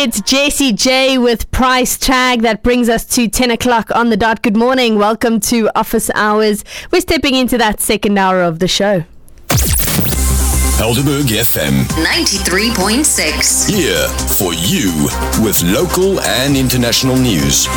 It's Jessie J with Price Tag. That brings us to 10 o'clock on the dot. Good morning. Welcome to Office Hours. We're stepping into that second hour of the show. Helderberg FM 93.6. here for you with local and international news.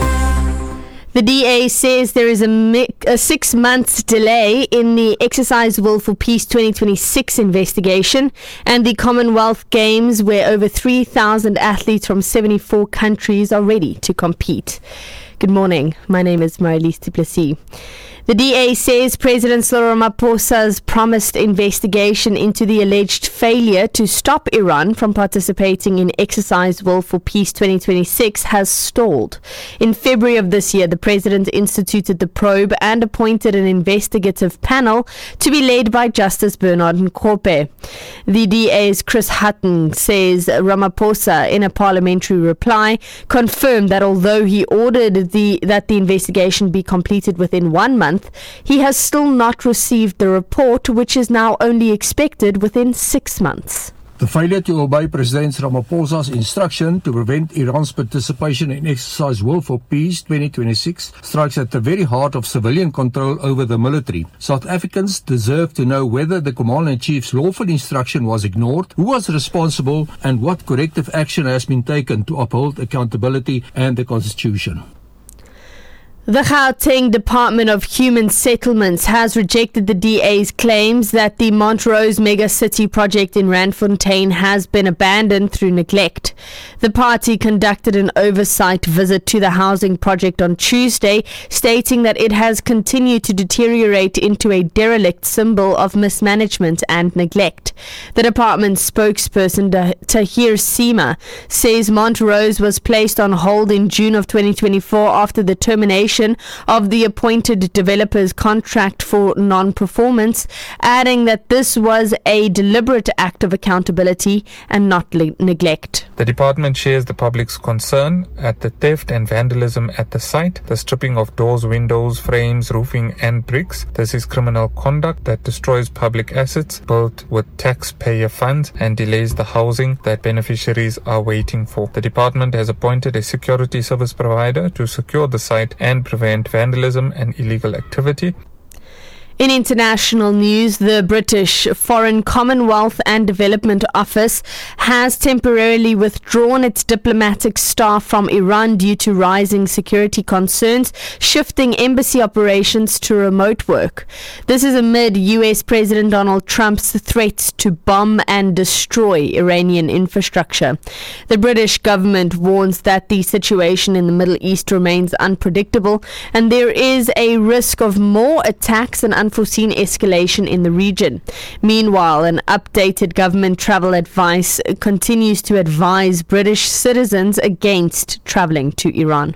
The DA says there is a 6-month delay in the Exercise Will for Peace 2026 investigation and the Commonwealth Games, where over 3,000 athletes from 74 countries are ready to compete. Good morning. My name is Marilise du Plessis. The DA says President Cyril Ramaphosa's promised investigation into the alleged failure to stop Iran from participating in Exercise Will for Peace 2026 has stalled. In February of this year, the president instituted the probe and appointed an investigative panel to be led by Justice Bernard Nkope. The DA's Chris Hutton says Ramaphosa, in a parliamentary reply, confirmed that although he ordered that the investigation be completed within 1 month, he has still not received the report, which is now only expected within 6 months. The failure to obey President Ramaphosa's instruction to prevent Iran's participation in Exercise Will for Peace 2026 strikes at the very heart of civilian control over the military. South Africans deserve to know whether the Commander-in-Chief's lawful instruction was ignored, who was responsible, and what corrective action has been taken to uphold accountability and the Constitution. The Gauteng Department of Human Settlements has rejected the DA's claims that the Montrose Mega City project in Randfontein has been abandoned through neglect. The party conducted an oversight visit to the housing project on Tuesday, stating that it has continued to deteriorate into a derelict symbol of mismanagement and neglect. The department's spokesperson, Tahir Seema, says Montrose was placed on hold in June of 2024 after the termination of the appointed developer's contract for non-performance, adding that this was a deliberate act of accountability and not neglect. The department shares the public's concern at the theft and vandalism at the site, the stripping of doors, windows, frames, roofing and bricks. This is criminal conduct that destroys public assets built with taxpayer funds and delays the housing that beneficiaries are waiting for. The department has appointed a security service provider to secure the site and prevent vandalism and illegal activity. In international news, the British Foreign, Commonwealth and Development Office has temporarily withdrawn its diplomatic staff from Iran due to rising security concerns, shifting embassy operations to remote work. This is amid US President Donald Trump's threats to bomb and destroy Iranian infrastructure. The British government warns that the situation in the Middle East remains unpredictable and there is a risk of more attacks and unforeseen escalation in the region. Meanwhile, an updated government travel advice continues to advise British citizens against travelling to Iran.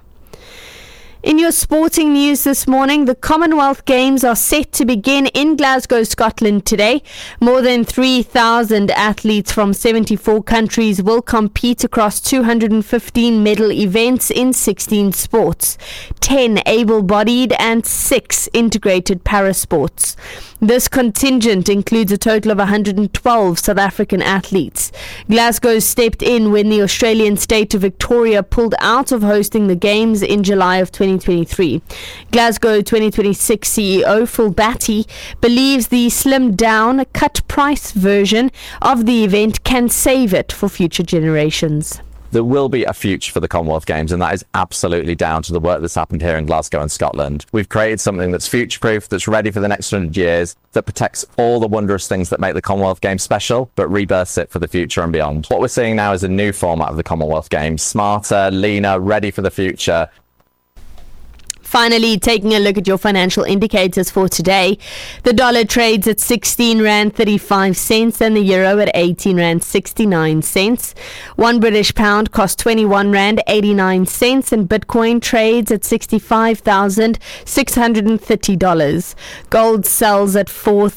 In your sporting news this morning, the Commonwealth Games are set to begin in Glasgow, Scotland today. More than 3,000 athletes from 74 countries will compete across 215 medal events in 16 sports, 10 able-bodied and 6 integrated parasports. This contingent includes a total of 112 South African athletes. Glasgow stepped in when the Australian state of Victoria pulled out of hosting the Games in July of 2023. Glasgow 2026 CEO Phil Batty believes the slimmed-down, cut-price version of the event can save it for future generations. There will be a future for the Commonwealth Games, and that is absolutely down to the work that's happened here in Glasgow and Scotland. We've created something that's future-proof, that's ready for the next 100 years, that protects all the wondrous things that make the Commonwealth Games special, but rebirths it for the future and beyond. What we're seeing now is a new format of the Commonwealth Games, smarter, leaner, ready for the future. Finally, taking a look at your financial indicators for today. The dollar trades at 16 Rand 35 cents and the euro at 18 Rand 69 cents. 1 British pound costs 21 Rand 89 cents and Bitcoin trades at $65,630. Gold sells at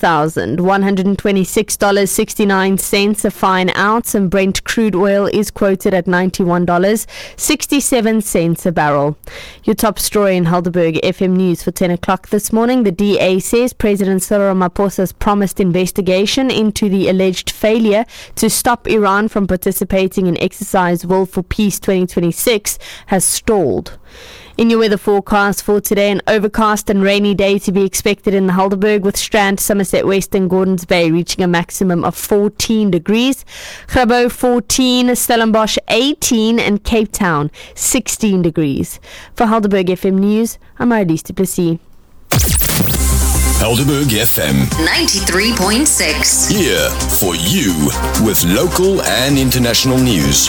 $4,126.69 a fine ounce, and Brent crude oil is quoted at $91.67 a barrel. Your top story in Helderberg Helderberg FM News for 10 o'clock this morning. The DA says President Cyril Ramaphosa's promised investigation into the alleged failure to stop Iran from participating in Exercise Will for Peace 2026 has stalled. In your weather forecast for today, an overcast and rainy day to be expected in the Helderberg, with Strand, Somerset West and Gordons Bay reaching a maximum of 14 degrees. Grabo 14, Stellenbosch 18 and Cape Town 16 degrees. For Helderberg FM News, I'm Marlies du Plessis. Helderberg FM 93.6. here for you with local and international news.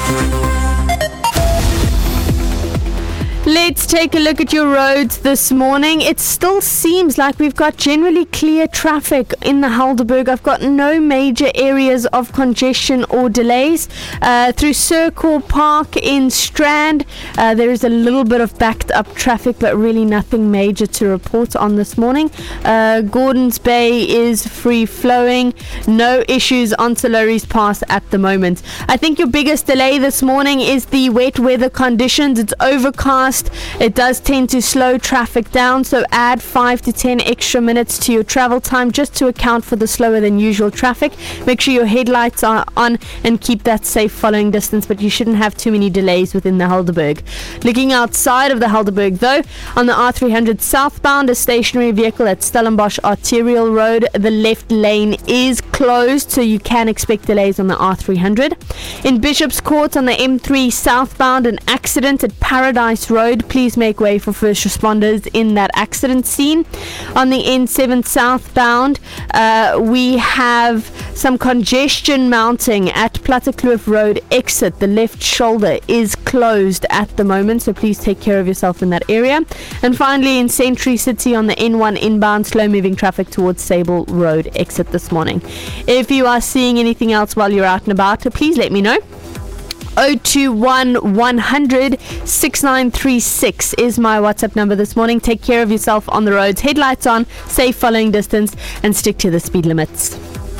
Let's take a look at your roads this morning. It still seems like we've got generally clear traffic in the Helderberg. I've got no major areas of congestion or delays. Through Circle Park in Strand, there is a little bit of backed up traffic, but really nothing major to report on this morning. Gordons Bay is free flowing. No issues on Soloris Pass at the moment. I think your biggest delay this morning is the wet weather conditions. It's overcast. It does tend to slow traffic down, so add 5 to 10 extra minutes to your travel time just to account for the slower than usual traffic. Make sure your headlights are on and keep that safe following distance, but you shouldn't have too many delays within the Helderberg. Looking outside of the Helderberg though, on the R300 southbound, a stationary vehicle at Stellenbosch Arterial Road. The left lane is closed, so you can expect delays on the R300. In Bishop's Court on the M3 southbound, an accident at Paradise Road. Please make way for first responders in that accident scene. On the N7 southbound, we have some congestion mounting at Plattekloof Road exit. The left shoulder is closed at the moment, so please take care of yourself in that area. And finally, in Century City on the N1 inbound, slow moving traffic towards Sable Road exit this morning. If you are seeing anything else while you're out and about, please let me know. 021 100 6936 is my WhatsApp number this morning. Take care of yourself on the roads. Headlights on, safe following distance, and stick to the speed limits.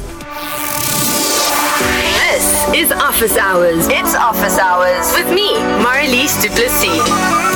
This is Office Hours. It's Office Hours with me, Marlies du Plessis.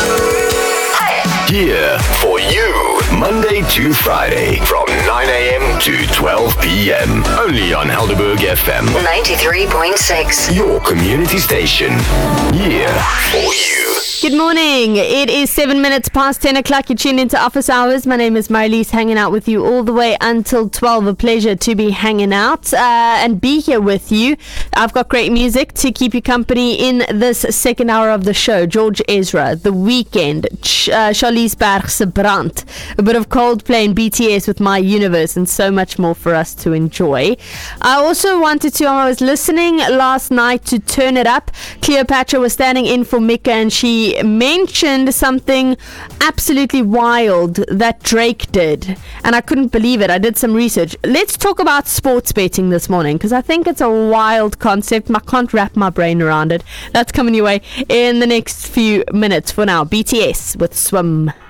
Here for you, Monday to Friday from 9 a.m. to 12 p.m. Only on Helderberg FM 93.6. Your community station. Here for you. Good morning. It is 7 minutes past 10 o'clock. You're tuned into Office Hours. My name is Marlies, hanging out with you all the way until 12. A pleasure to be hanging out and be here with you. I've got great music to keep you company in this second hour of the show. George Ezra, The Weekend, Charlize Berg's Brand, a bit of Coldplay and BTS with My Universe, and so much more for us to enjoy. I also wanted to, I was listening last night to Turn It Up. Cleopatra was standing in for Mika, and she mentioned something absolutely wild that Drake did, and I couldn't believe it. I did some research. Let's talk about sports betting this morning, because I think it's a wild concept. I can't wrap my brain around it. That's coming your way in the next few minutes. For now, BTS with Swim.